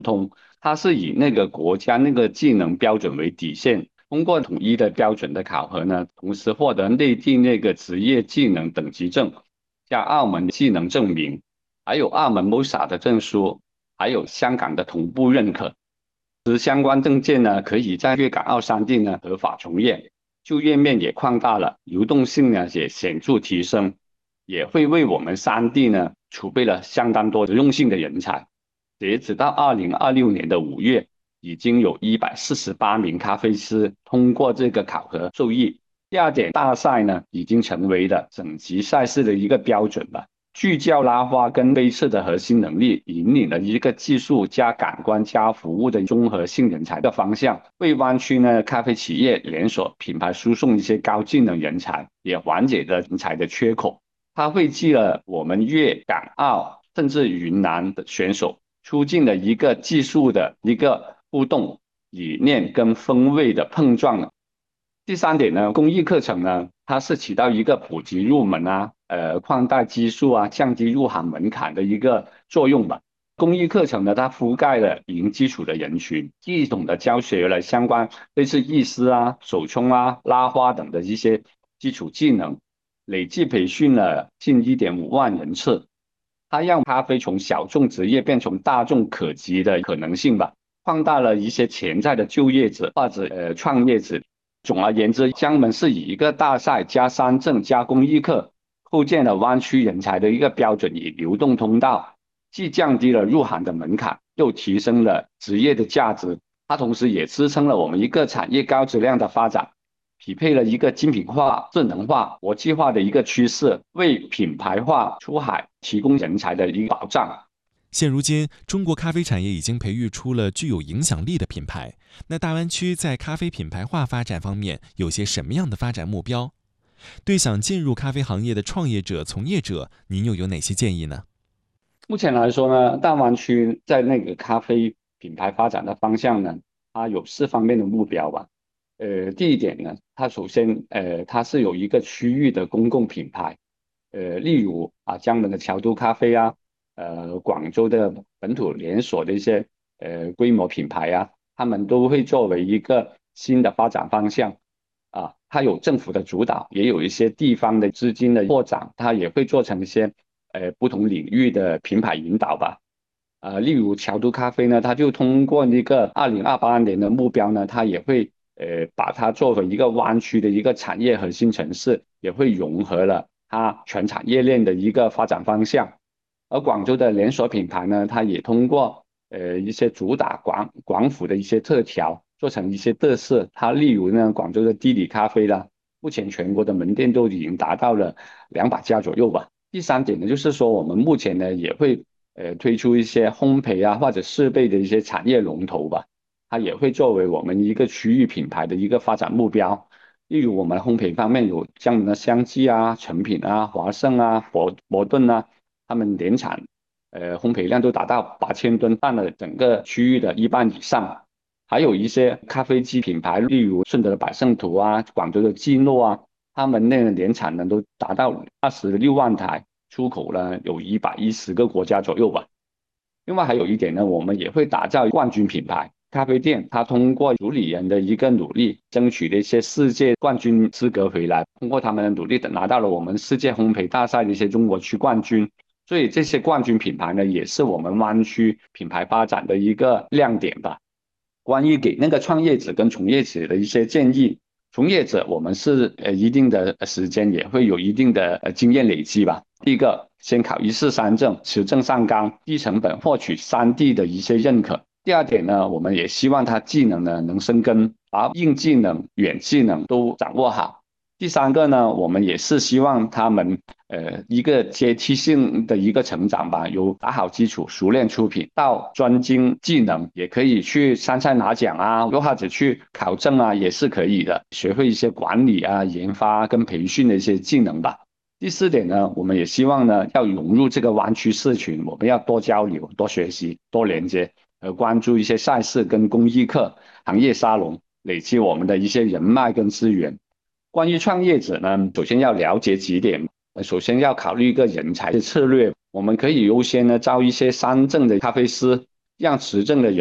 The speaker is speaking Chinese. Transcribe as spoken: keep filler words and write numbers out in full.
通，它是以那个国家那个技能标准为底线，通过统一的标准的考核呢，同时获得内地那个职业技能等级证，加澳门技能证明，还有澳门 M O S A 的证书，还有香港的同步认可。持相关证件呢，可以在粤港澳三地呢合法从业，就业面也扩大了，流动性呢也显著提升，也会为我们三地呢储备了相当多实用性的人才。截止到二零二六年的五月，已经有一百四十八名咖啡师通过这个考核受益。第二点，大赛呢已经成为了省级赛事的一个标准了。聚焦拉花跟杯测的核心能力，引领了一个技术加感官加服务的综合性人才的方向，为湾区呢咖啡企业连锁品牌输送一些高技能人才，也缓解了人才的缺口。它汇集了我们粤港澳甚至云南的选手，促进了一个技术的一个互动、理念跟风味的碰撞。第三点呢，公益课程呢，它是起到一个普及入门啊，呃，扩大基数啊，降低入行门槛的一个作用吧。公益课程呢，它覆盖了零基础的人群，系统的教学了相关类似意思啊、手冲啊、拉花等的一些基础技能，累计培训了近一点五万人次。它让咖啡从小众职业变成大众可及的可能性吧，放大了一些潜在的就业者或者呃创业者。总而言之，江门是以一个大赛加三证加公益课，构建了湾区人才的一个标准与流动通道，既降低了入行的门槛，又提升了职业的价值。它同时也支撑了我们一个产业高质量的发展，匹配了一个精品化、智能化、国际化的一个趋势，为品牌化出海提供人才的一个保障。 现如今，中国咖啡产业已经培育出了具有影响力的品牌。那大湾区在咖啡品牌化发展方面有些什么样的发展目标？对想进入咖啡行业的创业者、从业者，您又有哪些建议呢？ 目前来说呢，大湾区在那个咖啡品牌发展的方向呢，它有四方面的目标吧。呃，第一点呢，它首先呃，它是有一个区域的公共品牌，呃，例如啊，江门的桥都咖啡啊，呃，广州的本土连锁的一些呃规模品牌啊，他们都会作为一个新的发展方向啊。它有政府的主导，也有一些地方的资金的扩展，它也会做成一些呃不同领域的品牌引导吧。呃，例如桥都咖啡呢，它就通过那个二零二八年的目标呢，它也会呃把它作为一个湾区的一个产业核心城市，也会融合了它全产业链的一个发展方向。而广州的连锁品牌呢，它也通过呃一些主打广广府的一些特调，做成一些特色。它例如呢，广州的地理咖啡啦，目前全国的门店都已经达到了两百家左右吧。第三点呢，就是说我们目前呢也会呃推出一些烘焙啊或者设备的一些产业龙头吧，它也会作为我们一个区域品牌的一个发展目标。例如我们烘焙方面有江门的香记啊、成品啊、华盛啊、博博顿啊，他们年产呃烘焙量都达到八千吨，占了整个区域的一半以上。还有一些咖啡机品牌，例如顺德的百胜图啊、广州的基诺啊，他们那个年产能都达到二十六万台，出口呢有一百一十个国家左右吧。另外还有一点呢，我们也会打造冠军品牌咖啡店，它通过主理人的一个努力，争取了一些世界冠军资格回来，通过他们的努力，拿到了我们世界烘焙大赛的一些中国区冠军。所以这些冠军品牌呢，也是我们湾区品牌发展的一个亮点吧。关于给那个创业者跟从业者的一些建议，从业者我们是呃一定的时间也会有一定的呃经验累积吧。第一个，先考一试三证，持证上岗，低成本获取三地的一些认可。第二点呢，我们也希望他技能呢能深耕，把硬技能、软技能都掌握好。第三个呢，我们也是希望他们呃一个阶梯性的一个成长吧，由打好基础、熟练出品到专精技能，也可以去参赛拿奖啊，又或者去考证啊，也是可以的，学会一些管理啊、研发跟培训的一些技能吧。第四点呢，我们也希望呢要融入这个湾区社群，我们要多交流、多学习、多连接，呃，关注一些赛事跟公益课、行业沙龙，累积我们的一些人脉跟资源。关于创业者呢，首先要了解几点。呃首先要考虑一个人才的策略，我们可以优先呢招一些三证的咖啡师， 让持证的人